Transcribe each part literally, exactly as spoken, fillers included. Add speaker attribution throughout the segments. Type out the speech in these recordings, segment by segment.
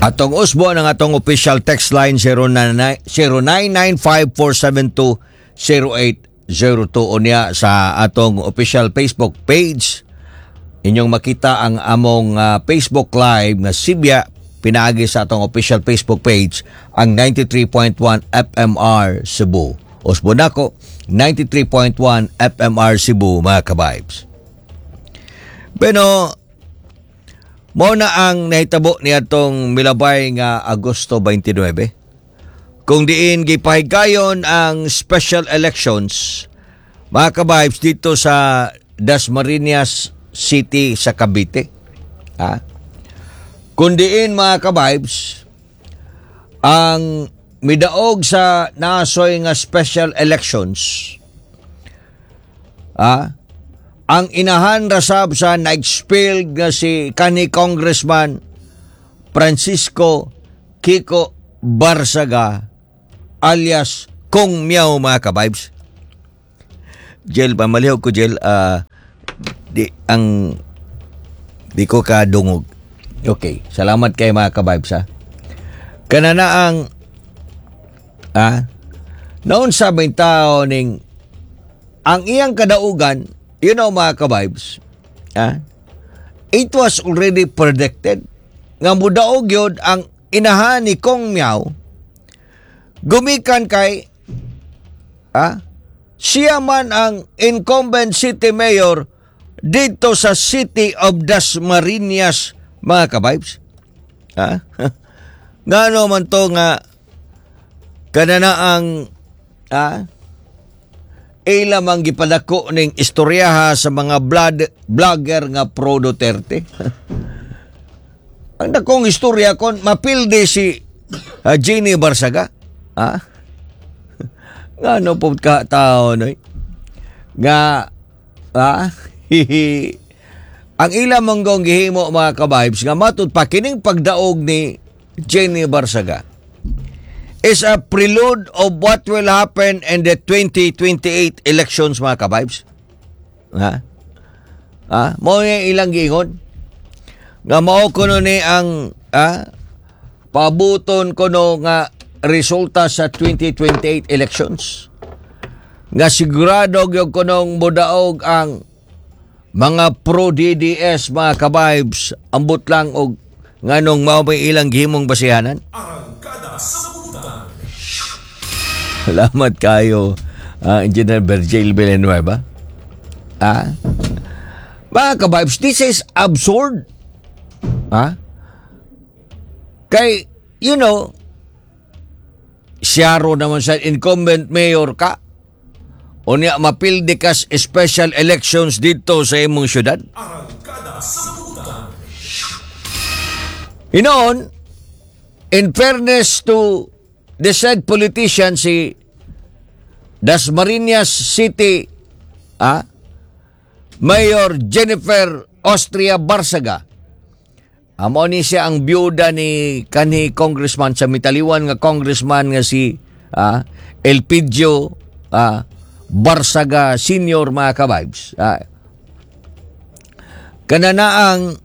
Speaker 1: Atong usbo ng atong official text line zero nine nine five four seven two zero eight zero two o niya sa atong official Facebook page. Inyong makita ang among uh, Facebook Live na Sibya pinaagi sa atong official Facebook page ang ninety-three point one F M R Cebu. Usbo nako ninety-three point one F M R Cebu mga ka-vibes. Pero mo na ang nahitabo niya itong milabay nga Agosto twenty-nine. Kung diin gipahigayon ang special elections, mga ka-vibes, dito sa Dasmariñas City sa Cavite. Ha? Kung diin, mga ka-vibes, ang midaog sa nasoy nga special elections, ha? Ang inahan rasab sa na-expelled nga si kani Congressman Francisco Kiko Barsaga alias Kong Miao, mga ka-vibes. Jel, pamaliw ko, Jel. Uh, di, ang di ko kadungog. Okay, salamat kay mga ka-vibes, ha. Kanana ang ha, noon sabing tao ning ang iyang kadaugan, you know, mga ka-vibes, ah, it was already predicted nga mudaog yun ang inahan ni Kong Miao gumikan kay ah, siya man ang incumbent city mayor dito sa City of Dasmariñas, mga ka-vibes. Ah, nga naman to nga kanana ang ah, ila mang gipadako ning istoryaha sa mga blood, vlogger nga pro Duterte. Ang dakong istorya kon mapilde si uh, Jenny Barsaga. Ha? Nga no po ka tao no? Nga ha? Ang ila manggong gihimo, mga ka-vibes, nga matud pa kining pagdaog ni Jenny Barsaga is a prelude of what will happen in the twenty twenty-eight elections, mga ka-vibes. Ha? Ha? Mo yung ilang gingon. Nga mao kuno ni ang ha? Pabuton kuno nga resulta sa twenty twenty-eight elections. Nga sigurado yung kunong mudaog ang mga pro-D D S, mga ka-vibes, ambot lang og nganong mao may ilang gihimong basihanan. Arangkada sa salamat kayo, uh, Engineer Virgil Villanueva. Ah? Mga ka-vibes, this is absurd. Ha? Kay, you know, siyaro naman sa incumbent mayor ka, o niya mapildi kas special elections dito sa imong syudad. Hinoon, in fairness to the said politician, si Dasmariñas City ah, Mayor Jennifer Austria Barsaga, amo ni siya ang byuda ni kanhi congressman sa mitaliwan nga congressman nga si ah, Elpidio ah, Barsaga Senior, mga ka-vibes. Ah, kananaang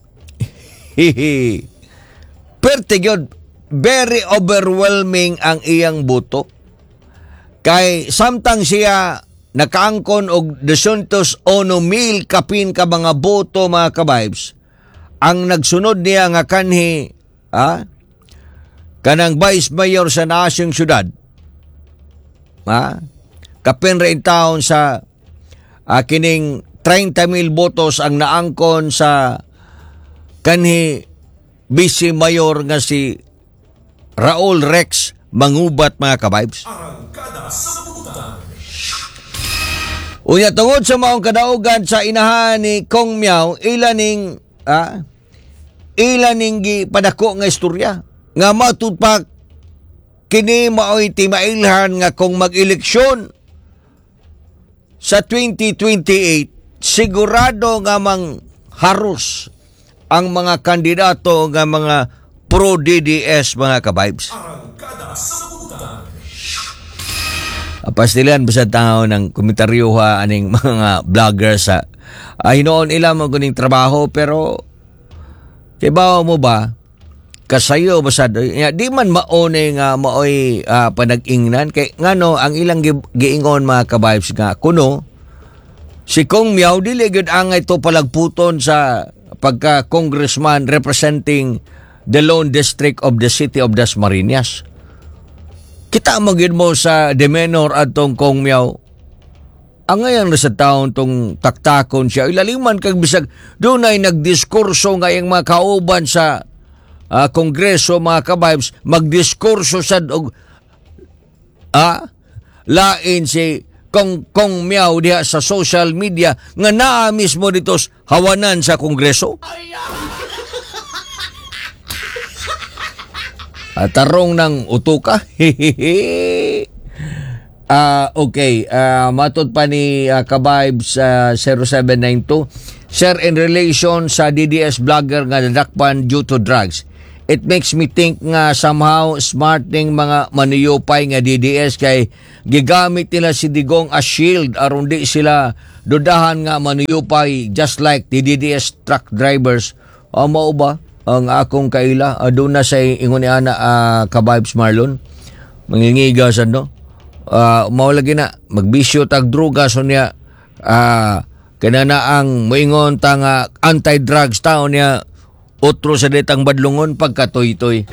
Speaker 1: hihi pertigyod, very overwhelming ang iyang boto. Kay samtang siya nakaangkon og two hundred mil kapin ka mga boto, mga ka-vibes, ang nagsunod niya nga kanhi ah, kanang vice mayor sa nasyong syudad, ah, kapin rin taon sa ah, kining thirty mil botos ang naangkon sa kanhi vice mayor nga si Raul Rex Mangubat, mga ka-vibes. Unya tungod sa maong kadaugan sa inahan ni Kong Miao, ilaning ah, ilaning gipadako nga istorya nga matudpak kini maoy timailhan nga kung mag-eleksyon sa twenty twenty-eight, sigurado nga mang harus ang mga kandidato nga mga pro-D D S, mga ka-vibes. Pastilan basta tao ng komentaryuha aning mga vloggers sa ay noon ilang mga kuning trabaho, pero kibaw mo ba kasayo basad ya, di man maone nga maoy uh, panag-ingnan kay ngano ang ilang gi- giingon mga ka-vibes nga kuno si Kong Miao dili gyud angay to palagputon sa pagka congressman representing the Lone District of the City of Dasmariñas. Kita mo gyud mo sa demeanor atong Kong Miao ang ngayon na sa taon tong taktakon siya ilaliman kag bisag dunay nagdiskurso nga yung mga kauban sa Uh, kongreso mga ka-vibes magdiskurso sad og ah, lain si Kong Kong Miao diha sa social media nga naa mismo dito hawanan sa kongreso. At tarong ng utuka. uh, okay, uh, matod pa ni uh, ka-vibes uh, zero seven nine two. Sir, in relation sa D D S vlogger nga nadakpan due to drugs, it makes me think nga somehow smart ning mga manuyopay nga D D S kay gigamit nila si Digong as shield aron di sila dudahan nga manuyopay just like the D D S truck drivers. Uh, mao ba ang akong kaila aduna sa ingon ni ana uh, ka-vibes Marlon mangingiga sad no uh, mao lagi na magbisyo tag droga so niya uh, kanana ang moingon ta nga anti-drugs taon niya otro sa detang badlungon pagkatoy-toy.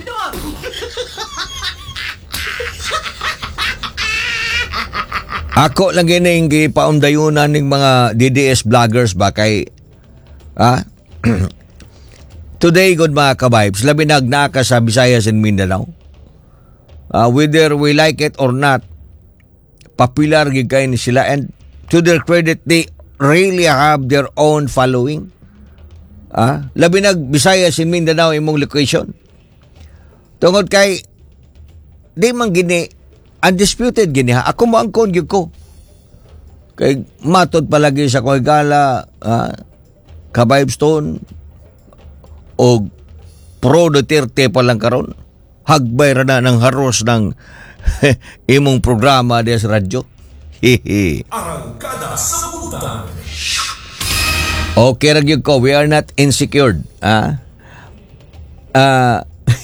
Speaker 1: Ako lang gining gipaundayunan ning mga D D S vloggers ba kay ah today good mga ka-vibes labi nagnaka sa Visayas and Mindanao. Uh, whether we like it or not popular gid kay ni sila and to their credit they really have their own following. Ah, labi nag Visayas in Mindanao imong location. Tungod kay di man gini undisputed gini ha. Ako mo angkon gyud ko. Kay matod palagi sa koy gala ah, ka-vibes ton o pro Duterte pa lang karon. Hagbay ra na ng haros ng imong programa des radyo.
Speaker 2: Arangkada sa Butan.
Speaker 1: Okay ra gyud ko, we are not insecure. Ah. Ah.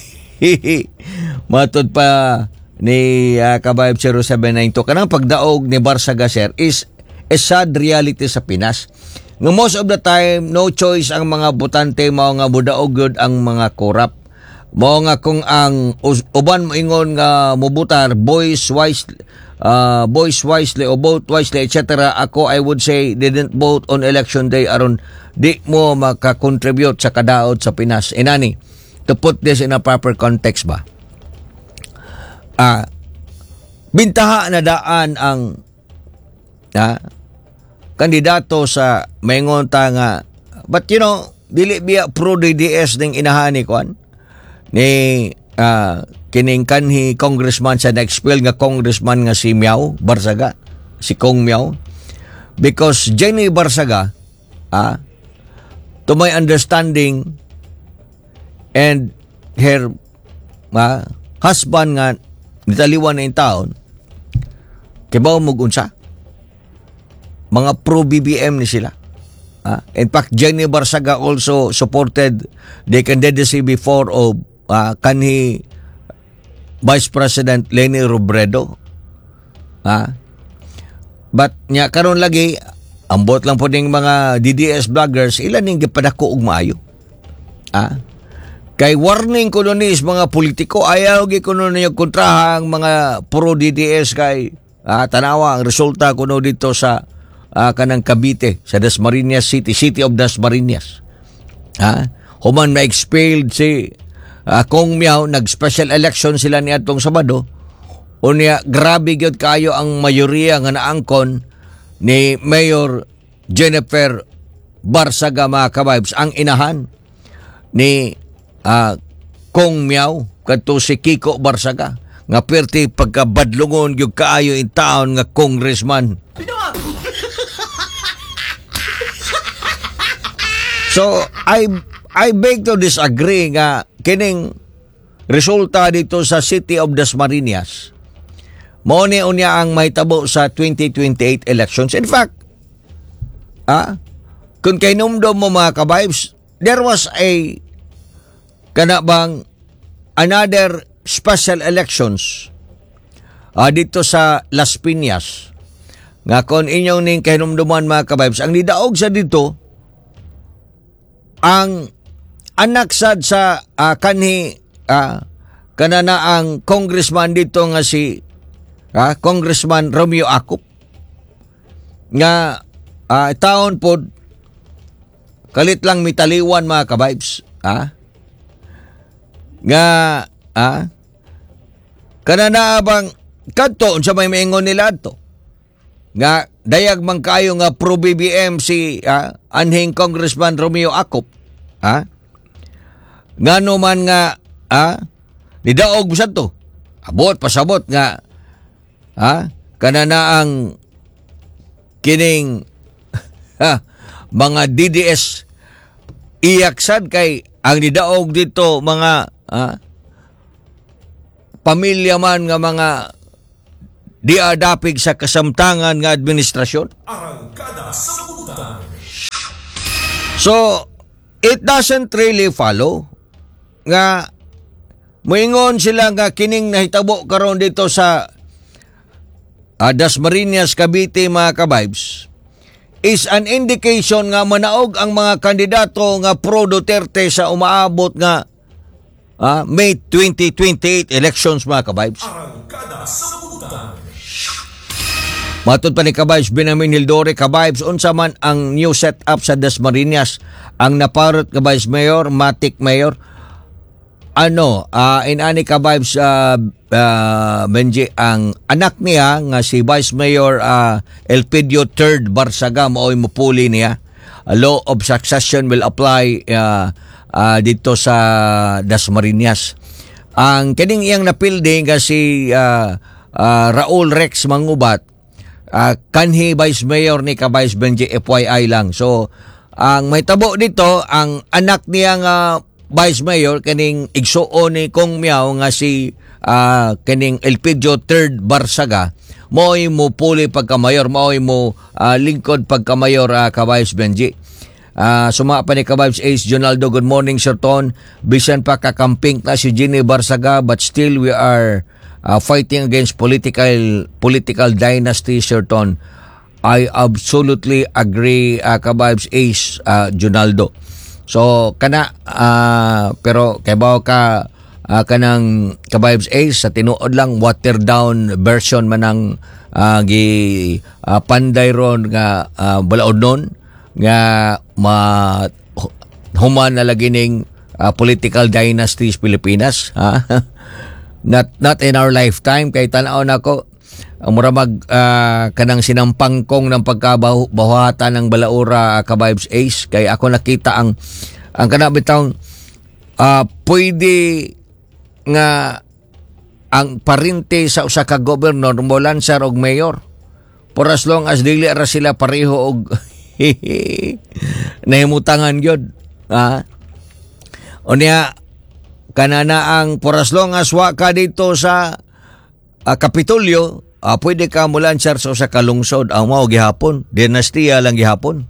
Speaker 1: Matod pa ni uh, ka-vibe zero seven nine two kanang pagdaog ni Barsaga sir is a sad reality sa Pinas. Nga most of the time no choice ang mga botante mao nga budaog gyud ang mga korap. Mao nga kung ang uban moingon nga mobutar boys wise uh, boys wisely o vote wisely et cetera. Ako I would say didn't vote on election day aron di mo maka-contribute sa kadaot sa Pinas. Inani to put this in a proper context ba. Ah, bintaha na daan ang ah, kandidato sa maingon ta nga but you know dili biya pro D D S ning inahani kwan ni ah, kining kanhi congressman sa na-expel nga congressman nga si Miao Barsaga, si Kong Miao, because Jenny Barsaga ah, to my understanding and her ah, husband nga nitaliwan na yung taon kibaw mugunsa mga pro-B B M ni sila. Ah, in fact, Jenny Barsaga also supported the candidacy before of uh, kanhi Vice President Leni Robredo. Ah, but nya karon lagi ambot lang po ning mga D D S vloggers ilan ning gipadako og maayo. Ah, kay warning kuno nis mga politiko ayaw gi kuno niyo kontraha ang mga pro D D S kay ah, tanawa ang resulta kuno dito sa ah, kanang Cavite sa Dasmariñas City, City of Dasmariñas. Ha? Human ma-expelled si ah, Kong Miao, nag-special election sila ni atong Sabado. Unya grabe gyud kayo ang mayoriya nga naangkon ni Mayor Jennifer Barsaga mga ka-vibes, ang inahan ni Uh, Kong Miao kadto si Kiko Barsaga nga perti pagkabadlungon gyud kaayo in taon nga congressman. So I I beg to disagree nga kining resulta dito sa City of Dasmariñas mao ni unya ang mahitabo sa twenty twenty-eight elections. In fact, ah, kung kay numdom mo mga ka-vibes, there was a kana bang another special elections uh, dito sa Las Piñas. Nga kon inyong ning kahinumduman mga kabibes, ang nidaog sa dito, ang anak sad sa uh, kanhi uh, kanana ang congressman dito nga si uh, Congressman Romeo Acop nga uh, taon po kalit lang mitaliwan mga kabibes, ha? Nga ah kanana abang kadto unsa may maingon nila adto nga dayag man kayo nga pro B B M si ah, anhing Congressman Romeo Acop, ha? Ngano man nga ah nidaog sa to abot pasabot nga ha kanana ang kining ha, mga D D S iyaksad kay ang nidaog dito mga ah, pamilya man nga mga diadapig sa kasamtangan nga administrasyon.
Speaker 2: Arangkada sa Putan.
Speaker 1: So, it doesn't really follow nga moingon sila nga kining nahitabo karon dito sa uh, Dasmariñas, Cavite mga kabibes is an indication nga manaog ang mga kandidato nga pro Duterte sa umaabot nga uh, May twenty twenty-eight elections mga kabibes.
Speaker 2: Arangkada sa Putan.
Speaker 1: Matod pa ni Kabibes Benjamin Hildore, kabibes, unsa man ang new setup sa Dasmariñas, ang naparot Kabibes Mayor, Matic Mayor, ano, uh, inani Kabibes uh, uh, Benji, ang anak niya nga si Vice Mayor uh, Elpidio third Barsaga, mao'y mupuli niya. A law of succession will apply uh, uh, dito sa Dasmariñas. Ang kining iyang napildi nga si uh, uh, Raul Rex Mangubat, Uh, kanhi Vice Mayor ni ka Vice Benji, F Y I lang. So, ang may tabo dito, ang anak niya nga Vice Mayor, kaning igsuo ni Kong Miao nga si uh, kaning Elpidio third Barsaga, mo'y mo puli pagka-mayor, mo'y mo uh, lingkod pagka-mayor uh, ka Vice Benji. Uh, suma pa ni ka Vice Ace Jonaldo, good morning Sir Ton. Bisan pa kakamping na si Ginny Barsaga, but still we are Uh, fighting against political political dynasty, Sir Ton. I absolutely agree, uh, Kabibes Ace uh, Jonaldo. So, kana, uh, pero kaybaw ka uh, kanang Kabibes Ace, sa tinuod lang, watered down version man ng uh, gi uh, panday ron nga uh, balaod nun, nga ma human na lagi ning uh, political dynasties Pilipinas, ha? Not not in our lifetime, kay tanaw nako mura mag uh, kanang sinampangkong ng pagkabahuhatan ng balaura, uh, Kabibes Ace, kay ako nakita ang ang kana bitawng uh, pwede nga ang parinte sa usa ka gobernador mo lansar og mayor for as long as dili ra sila pareho og nahimutangan gyud, ha? Unya kanana ang for as long as wa ka dito sa uh, Kapitolyo, uh, pwede ka mulansar sa usa ka lungsod. Ang mao gihapon, dinastiya lang gihapon.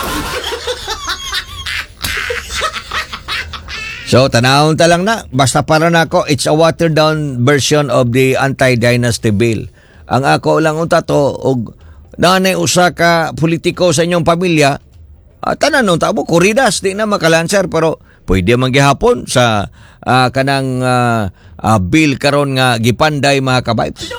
Speaker 1: So tanawon ta lang na, basta para nako it's a watered down version of the anti-dynasty bill. Ang ako lang unta to og nanay usa ka politiko sa inyong pamilya, uh, tanan nun tabo kuridas di na makalansar, pero pwede man gihapon sa uh, kanang uh, uh, bill karon nga gipanday mga kabibes.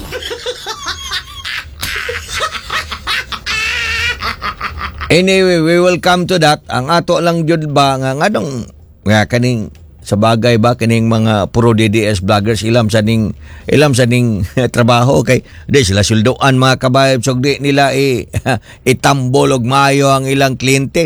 Speaker 1: Anyway, we will come to that. Ang ato lang jud ba nga ngadong nga kaning sa bagay ba kaning mga pro D D S vloggers ilam sa ning ilam sa ning trabaho kay di sila suldoan mga kabibes, og di nila i itambol og maayo ang ilang kliyente.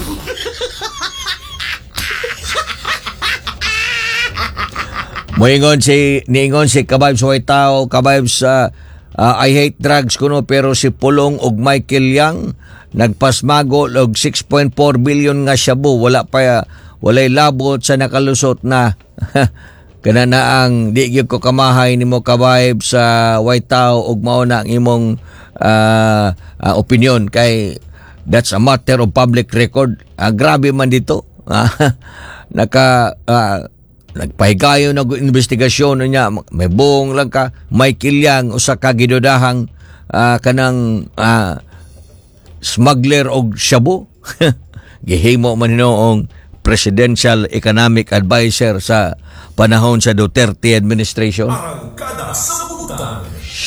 Speaker 1: Moingon si niingon si Kabibes Waitao, Kabibes uh, uh, I hate drugs kuno, pero si Pulong og Michael Yang nagpasmago og six point four billion nga shabu, wala pa walay labot sa nakalusot na. Kana na ang di gyud ko kamahay nimo Kabibes sa uh, Waitao, og mao na ang imong uh, uh, opinion, kay that's a matter of public record. Uh, grabe man dito. Naka uh, nagpahigayon na investigasyon niya, may buong lang ka, may kilyang usa ka gidudahang uh, kanang uh, smuggler og shabu. Gihimo man noong Presidential Economic Advisor sa panahon sa Duterte administration.
Speaker 2: Arangkada sa Butan.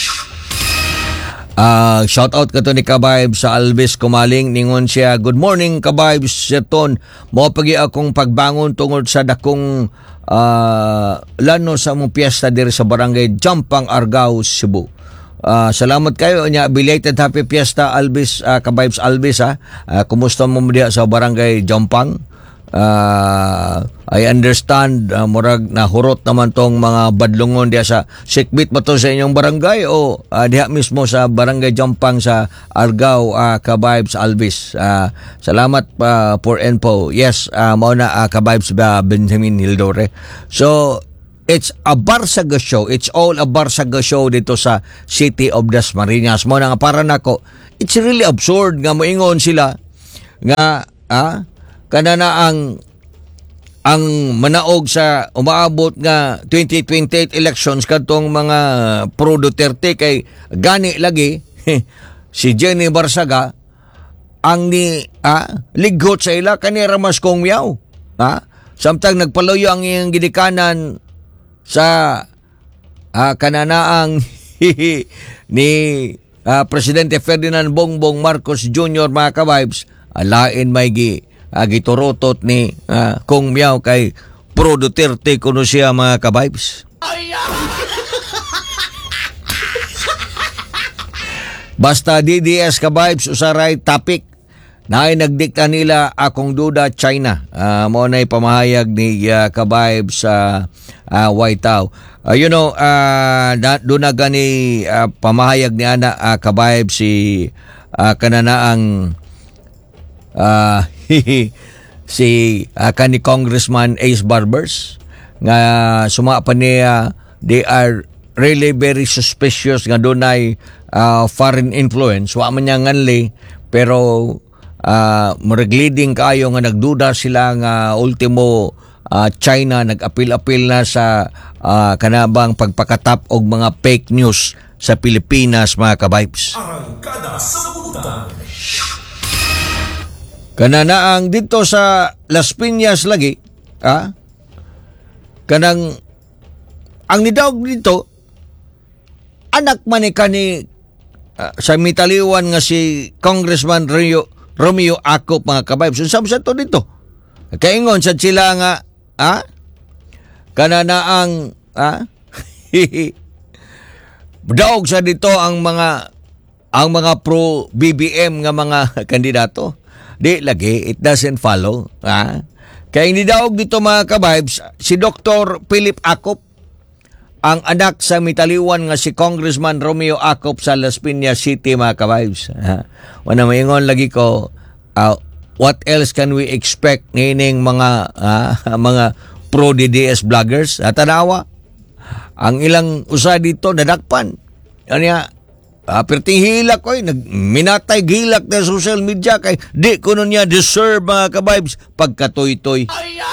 Speaker 1: Uh, shout out ka to ni Kabibes sa Alvis Kumaling, ningon siya, good morning Kabibes, Seton, mo pagi akong pagbangon tungod sa dakong uh, lano sa mong piyesta diri sa barangay Jampang, Argao, Cebu. Uh, salamat kayo niya, belated happy fiesta Alvis, uh, Kabibes Alvis ha. Uh, kumusta mo diya sa barangay Jampang? Uh, I understand uh, murag nahurot naman tong mga badlungon diya sa sikbit ba to sa inyong barangay o uh, diha mismo sa barangay Jampang sa Argao, uh, Kabibes Alvis. Uh, salamat uh, for info. Yes, uh, mao na uh, Kabibes ba Benjamin Hildore. So it's a Barsaga show. It's all a Barsaga show dito sa City of Dasmariñas. Mo na nga para nako, it's really absurd nga moingon sila nga ah kana na ang ang manaog sa umaabot nga twenty twenty-eight elections kadtong mga pro Duterte kay gani lagi si Jenny Barsaga ang ni ah, ligot sa ila kani Ramas Kong Miao. Ha? Samtang nagpaluyo ang iyang gidikanan sa uh, kananaang ni uh, Presidente Ferdinand Bongbong Marcos Junior mga Kabibes, alain may gi uh, giturotot ni uh, Kong Miao kay pro Duterte kuno siya mga Kabibes. Basta D D S Kabibes usaray topic na ay nagdikta nila akong duda China. Uh, mo na'y pamahayag ni uh, Kabibes sa uh, uh, White House. Uh, you know, uh, doon na gani uh, pamahayag ni Ana uh, Kabibes si uh, kananaang uh, si uh, kani Congressman Ace Barbers nga suma pa niya, they are really very suspicious nga doon ay uh, foreign influence. Wa man niya nganli, pero Uh, murag leading kayo nga nagduda sila nga ultimo uh, China nag-apil-apil na sa uh, kanabang pagpakatap og mga fake news sa Pilipinas mga Kabibes.
Speaker 2: Arangkada sa Butan.
Speaker 1: Kananaang dito sa Las Piñas lagi, ah, kanang ang nidawg dito anak man ni kani uh, sa mitaliwan nga si Congressman Rio Romeo Acop mga Kabibes. Unsam sa to dito? Kaingon sa sila nga, ha? Kananaang, ha? Daog sa dito ang mga ang mga pro B B M nga mga kandidato. Di lagi, it doesn't follow, ha? Kaya hindi daog dito mga Kabibes, si Doctor Philip Acop, ang anak sa mitaliwan nga si Congressman Romeo Acop sa Las Piñas City mga Kabibes. Ha? Wana maingon lagi ko, uh, what else can we expect nining mga uh, mga pro D D S vloggers? At tanawa, ang ilang usa dito nadakpan. Ano uh, perting hilak ko, nagminatay hilak na social media kay di ko nun niya deserve mga Kabibes pagkatoy-toy.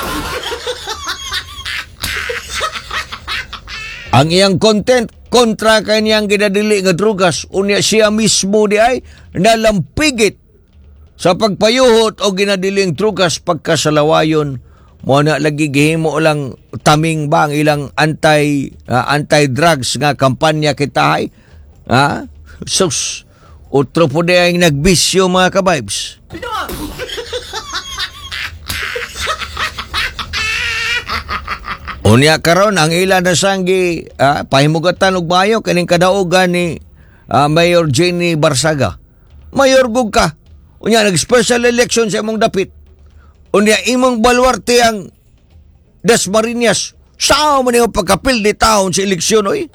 Speaker 1: Ang iyang content kontra kaniyang ginadili nga drugas, unya siya mismo di ay nalampigit sa pagpayuhot o ginadiling drugas pagkasalawayon. Mo na lagi gihimo lang taming ba ang ilang anti uh, anti-drugs nga kampanya kitahay. Ha? Sus, utro po di ay nagbisyo mga Kabibes. Unya karon ang ila na sanggi ah, pahimugatan og bayo kaning kadaugan ni ah, Mayor Jenny Barsaga. Mayor gug ka. Unya nag-special election sa imong dapit. Unya imong baluarte ang Dasmariñas. Sao man yung pagkapil di taon sa eleksyon oy?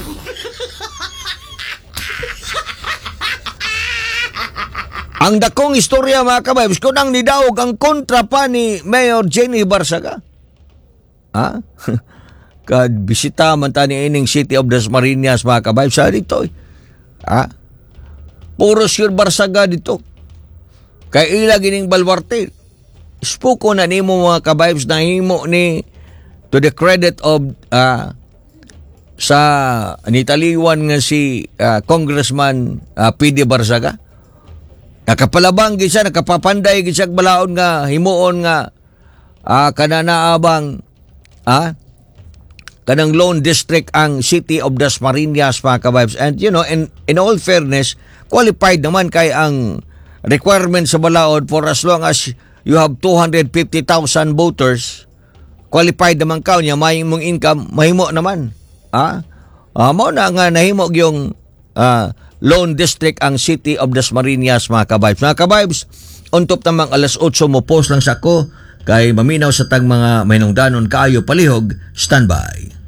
Speaker 1: Ang dakong istorya mga Kabibes kung ang nidaog ang kontra pa ni Mayor Jenny Barsaga. Ha? Kad bisita man ta ni ining City of Dasmariñas mga Kabibes sa dito. Ha? Puro sure Barsaga dito. Kay ila gining balwarte. Spuko na nimo mga Kabibes na himo ni to the credit of ah, sa nitaliwan nga si ah, Congressman ah, P D Barsaga, nakapalabang gid siya, nakapapanday gid siya balaod nga himuon nga ah, kananaabang ah, kanang loan district ang City of Dasmariñas, mga kabibs. And you know, in, in all fairness, qualified naman kay ang requirement sa balaod for as long as you have two hundred fifty thousand voters, qualified naman ka niya, may mong income, mahimo naman. Ah, ah mo na nga nahimo yung ah, loan district ang City of Dasmariñas, mga kabibs. Mga kabibs, untop namang alas otso mo post lang sa ko kay maminaw sa tag mga mainungdanon kaayo palihog. Standby.